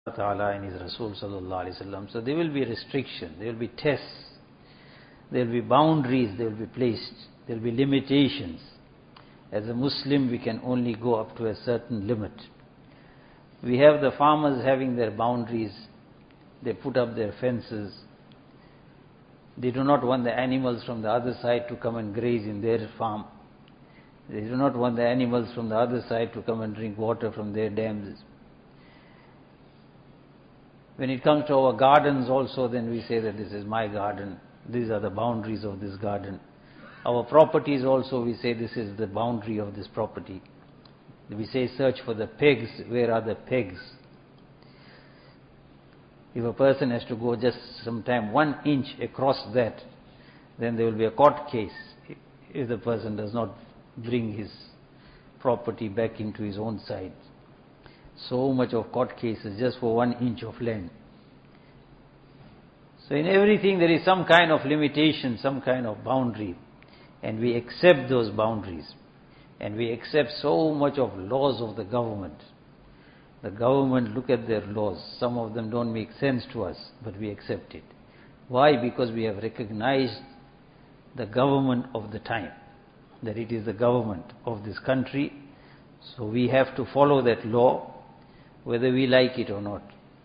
Ta'ala and His Rasul Sallallahu Alaihi Wasallam. So there will be restrictions, there will be tests, there will be boundaries, there will be placed, there will be limitations. As a Muslim, we can only go up to a certain limit. We have the farmers having their boundaries, they put up their fences. They do not want the animals from the other side to come and graze in their farm. They do not want the animals from the other side to come and drink water from their dams. When it comes to our gardens also, then we say that this is my garden, these are the boundaries of this garden. Our properties also, we say this is the boundary of this property. We say search for the pegs, where are the pegs? If a person has to go just sometime 1 inch across that, then there will be a court case if the person does not bring his property back into his own side. So much of court cases just for 1 inch of land. So in everything there is some kind of limitation, some kind of boundary, and we accept those boundaries, and we accept so much of laws of the government. The government, look at their laws, some of them don't make sense to us, but we accept it. Why? Because we have recognized the government of the time, that it is the government of this country, so we have to follow that law, whether we like it or not.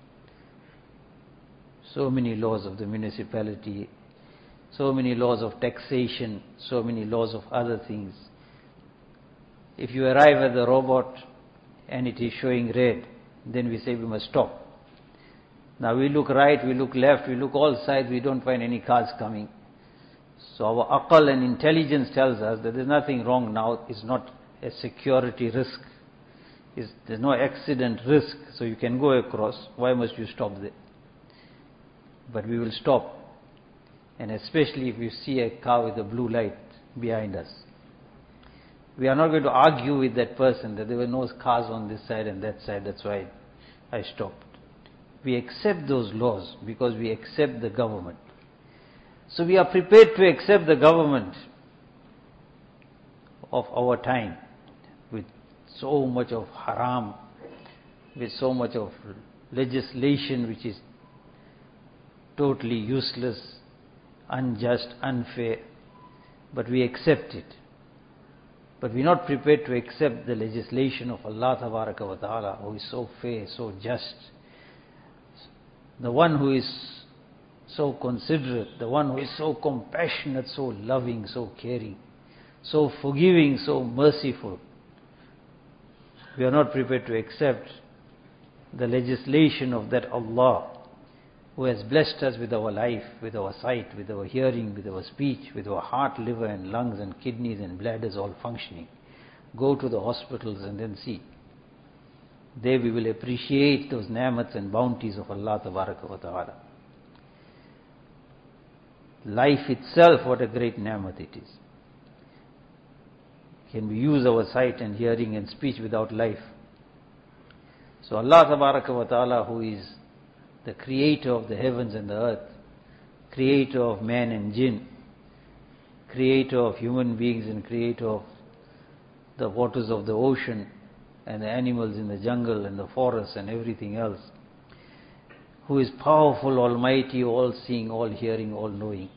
So many laws of the municipality, so many laws of taxation, so many laws of other things. If you arrive at the robot and it is showing red, then we say we must stop. Now we look right, we look left, we look all sides, we don't find any cars coming. So our aql and intelligence tells us that there's nothing wrong now, it's not a security risk. There's no accident risk, so you can go across. Why must you stop there? But we will stop. And especially if you see a car with a blue light behind us. We are not going to argue with that person that there were no cars on this side and that side, that's why I stopped. We accept those laws because we accept the government. So we are prepared to accept the government of our time with so much of haram, with so much of legislation which is totally useless, unjust, unfair, but we accept it. But we are not prepared to accept the legislation of Allah Tabaraka wa Ta'ala, who is so fair, so just, the one who is so considerate, the one who is so compassionate, so loving, so caring, so forgiving, so merciful. We are not prepared to accept the legislation of that Allah who has blessed us with our life, with our sight, with our hearing, with our speech, with our heart, liver and lungs and kidneys and bladders all functioning. Go to the hospitals and then see. There we will appreciate those ni'mats and bounties of Allah Tabaraka wa Ta'ala. Life itself, what a great ni'mat it is. Can we use our sight and hearing and speech without life? So Allah Tabaraka wa Ta'ala, who is the creator of the heavens and the earth, creator of man and jinn, creator of human beings and creator of the waters of the ocean and the animals in the jungle and the forests and everything else, who is powerful, almighty, all-seeing, all-hearing, all-knowing.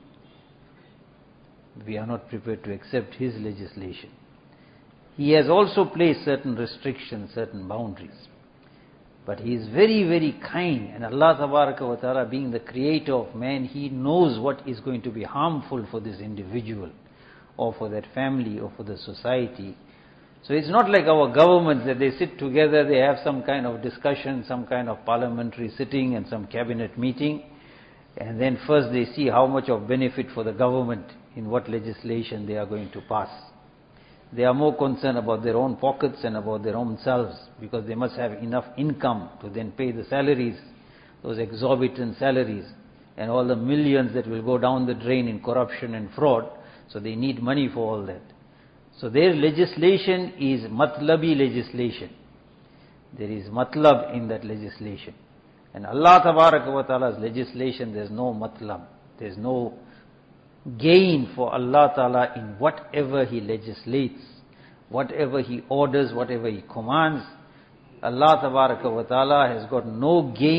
We are not prepared to accept His legislation. He has also placed certain restrictions, certain boundaries. But He is very, very kind, and Allah Tabaraka wa Ta'ala, being the creator of man, He knows what is going to be harmful for this individual, or for that family, or for the society. So it's not like our governments that they sit together, they have some kind of discussion, some kind of parliamentary sitting and some cabinet meeting, and then first they see how much of benefit for the government in what legislation they are going to pass. They are more concerned about their own pockets and about their own selves, because they must have enough income to then pay the salaries, those exorbitant salaries, and all the millions that will go down the drain in corruption and fraud. So they need money for all that. So their legislation is matlabi legislation. There is matlab in that legislation. And Allah Tabaraka wa Ta'ala's legislation, there is no matlab. There is no gain for Allah Ta'ala in whatever He legislates, whatever He orders, whatever He commands. Allah Tabaraka wa Ta'ala has got no gain